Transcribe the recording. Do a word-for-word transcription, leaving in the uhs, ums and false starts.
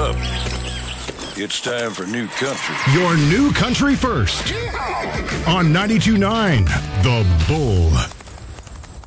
up. It's time for New Country. Your new country first. On ninety-two point nine, The Bull.